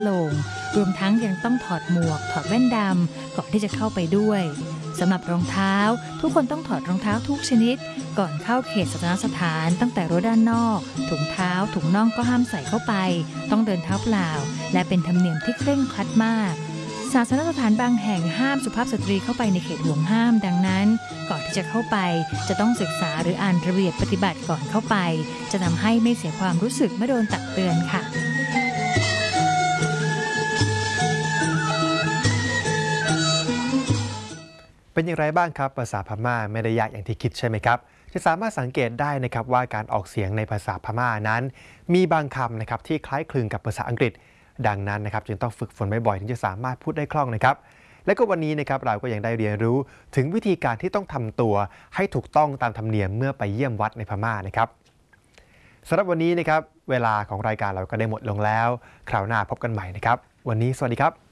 โลงรวมทั้งยังต้องถอดหมวกถอดแว่นดำก่อนที่จะเข้าไปด้วยสำหรับรองเท้าทุกคนต้องถอดรองเท้าทุกชนิดก่อนเข้าเขตศาสนสถานตั้งแต่รั้วด้านนอกถุงเท้าถุงน่องก็ห้ามใส่เข้าไปต้องเดินเท้าเปล่าและเป็นธรรมเนียมที่เคร่งครัดมากศาสนสถานบางแห่งห้ามสุภาพสตรีเข้าไปในเขตห่วงห้ามดังนั้นก่อนที่จะเข้าไปจะต้องศึกษาหรืออ่านระเบียบปฏิบัติก่อนเข้าไปจะทำให้ไม่เสียความรู้สึกเมื่อโดนตักเตือนค่ะเป็นอย่างไรบ้างครับภาษาพม่าไม่ได้ยากอย่างที่คิดใช่ไหมครับจะสามารถสังเกตได้นะครับว่าการออกเสียงในภาษาพม่านั้นมีบางคำนะครับที่คล้ายคลึงกับภาษาอังกฤษดังนั้นนะครับจึงต้องฝึกฝนบ่อยๆถึงจะสามารถพูดได้คล่องนะครับและก็วันนี้นะครับเราก็ยังได้เรียนรู้ถึงวิธีการที่ต้องทำตัวให้ถูกต้องตามธรรมเนียมเมื่อไปเยี่ยมวัดในพม่านะครับสำหรับวันนี้นะครับเวลาของรายการเราก็ได้หมดลงแล้วคราวหน้าพบกันใหม่นะครับวันนี้สวัสดีครับ